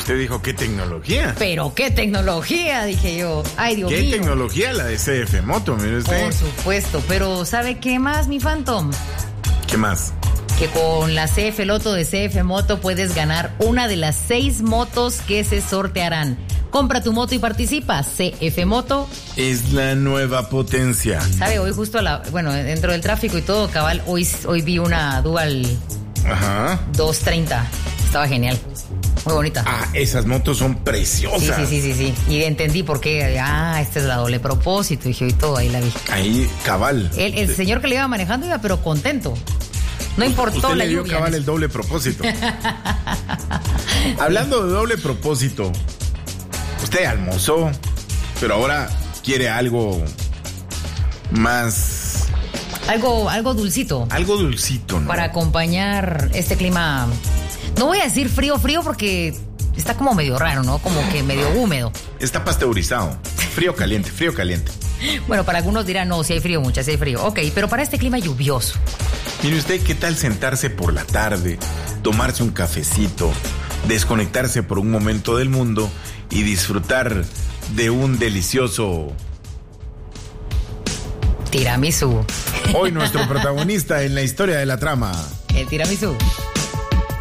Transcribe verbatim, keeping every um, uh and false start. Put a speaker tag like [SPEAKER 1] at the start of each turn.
[SPEAKER 1] usted dijo, ¿qué tecnología?
[SPEAKER 2] Pero qué tecnología, dije yo. Ay, Dios
[SPEAKER 1] ¿Qué
[SPEAKER 2] mío.
[SPEAKER 1] ¿Qué tecnología? La de C F Moto, mire usted.
[SPEAKER 2] Por supuesto, pero ¿sabe qué más, mi Phantom?
[SPEAKER 1] ¿Qué más?
[SPEAKER 2] Que con la C F Loto de C F Moto puedes ganar una de las seis motos que se sortearán. Compra tu moto y participa. C F Moto
[SPEAKER 1] es la nueva potencia.
[SPEAKER 2] ¿Sabe? Hoy justo, a la, bueno, dentro del tráfico y todo, cabal, hoy, hoy vi una Dual
[SPEAKER 1] Ajá.
[SPEAKER 2] doscientos treinta. Estaba genial. Muy bonita.
[SPEAKER 1] Ah, esas motos son preciosas.
[SPEAKER 2] Sí, sí, sí, sí, sí. Y entendí por qué. Ah, esta es la doble propósito. Dije, y todo, ahí la vi.
[SPEAKER 1] Ahí, cabal.
[SPEAKER 2] El, el señor que le iba manejando iba, pero contento. No importó
[SPEAKER 1] usted
[SPEAKER 2] la
[SPEAKER 1] le dio
[SPEAKER 2] lluvia.
[SPEAKER 1] Cabal el doble propósito. Hablando de doble propósito, usted almorzó, pero ahora quiere algo más...
[SPEAKER 2] Algo, algo dulcito.
[SPEAKER 1] Algo dulcito, ¿no?
[SPEAKER 2] Para acompañar este clima... No voy a decir frío, frío, porque está como medio raro, ¿no? Como que medio húmedo.
[SPEAKER 1] Está pasteurizado. Frío caliente, frío caliente.
[SPEAKER 2] Bueno, para algunos dirán, no, si hay frío, muchas, si hay frío. Ok, pero para este clima lluvioso.
[SPEAKER 1] Mire usted, ¿qué tal sentarse por la tarde, tomarse un cafecito, desconectarse por un momento del mundo y disfrutar de un delicioso...
[SPEAKER 2] tiramisú?
[SPEAKER 1] Hoy nuestro protagonista en la historia de la trama.
[SPEAKER 2] El tiramisú.